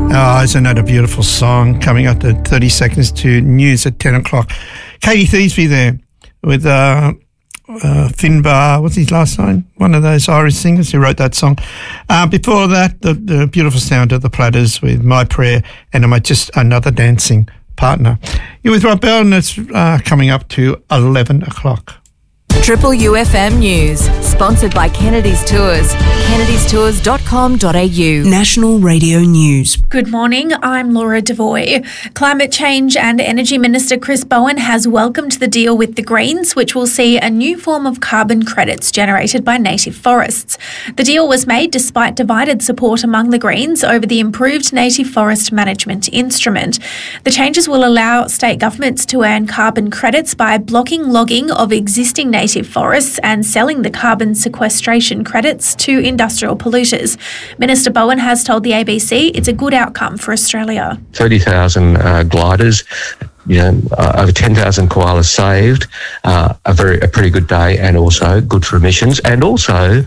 Oh, isn't that a beautiful song? Coming up to 30 seconds to news at 10 o'clock. Katie Thiesby there with Finbar, what's his last name? One of those Irish singers who wrote that song. Before that, the beautiful sound of the Platters with My Prayer and Am I Just Another Dancing Partner. You're with Rob Bell and it's coming up to 11 o'clock. Triple UFM News, sponsored by Kennedy's Tours. kennedystours.com.au. National Radio News. Good morning, I'm Laura Devoy. Climate Change and Energy Minister Chris Bowen has welcomed the deal with the Greens, which will see a new form of carbon credits generated by native forests. The deal was made despite divided support among the Greens over the improved native forest management instrument. The changes will allow state governments to earn carbon credits by blocking logging of existing native forests and selling the carbon sequestration credits to industrial polluters. Minister Bowen has told the ABC it's a good outcome for Australia. 30,000 gliders, over 10,000 koalas saved, a pretty good day and also good for emissions. And also